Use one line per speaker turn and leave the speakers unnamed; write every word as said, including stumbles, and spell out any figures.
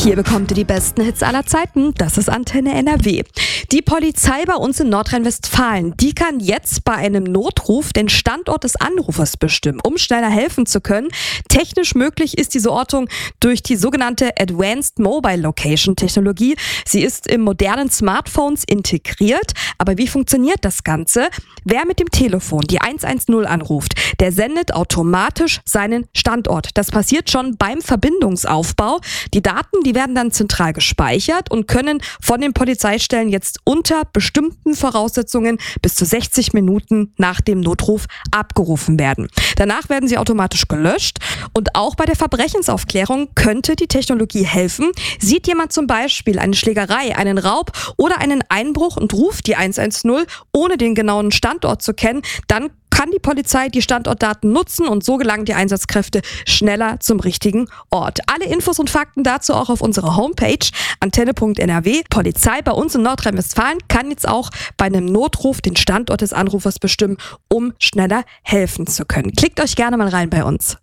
Hier bekommt ihr die besten Hits aller Zeiten. Das ist Antenne N R W. Die Polizei bei uns in Nordrhein-Westfalen, die kann jetzt bei einem Notruf den Standort des Anrufers bestimmen, um schneller helfen zu können. Technisch möglich ist diese Ortung durch die sogenannte Advanced Mobile Location Technologie. Sie ist in modernen Smartphones integriert. Aber wie funktioniert das Ganze? Wer mit dem Telefon die eins eins null anruft, der sendet automatisch seinen Standort. Das passiert schon beim Verbindungsaufbau. Die Daten, die werden dann zentral gespeichert und können von den Polizeistellen jetzt unter bestimmten Voraussetzungen bis zu sechzig Minuten nach dem Notruf abgerufen werden. Danach werden sie automatisch gelöscht und auch bei der Verbrechensaufklärung könnte die Technologie helfen. Sieht jemand zum Beispiel eine Schlägerei, einen Raub oder einen Einbruch und ruft die eins eins null, ohne den genauen Standort zu kennen, dann kann die Polizei die Standortdaten nutzen und so gelangen die Einsatzkräfte schneller zum richtigen Ort. Alle Infos und Fakten dazu auch auf unserer Homepage antenne punkt n r w. Polizei bei uns in Nordrhein-Westfalen kann jetzt auch bei einem Notruf den Standort des Anrufers bestimmen, um schneller helfen zu können. Klickt euch gerne mal rein bei uns.